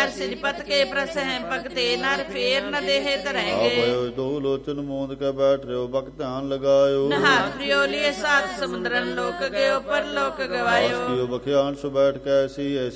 ਹਰ ਸਿਰਪਤ ਕੇ ਪ੍ਰਸਹਿ ਭਗਤੇ ਨਰ ਫੇਰ ਨ ਦੇਹ ਧਰੈਂਗੇ। ਆਪਿਓ ਦੋ ਲੋਚਨ ਮੋਦ ਕੇ ਬੈਠ ਰਿਓ ਬਕ ਧਿਆਨ ਲਗਾਇਓ। ਨਹਾਤ ਪ੍ਰਿयो लिए सात समुद्रन लोक गयो पर लोक गवायो। ਬਖਿਆਨ ਸੁ ਬੈਠ ਕੇ ਐਸੀ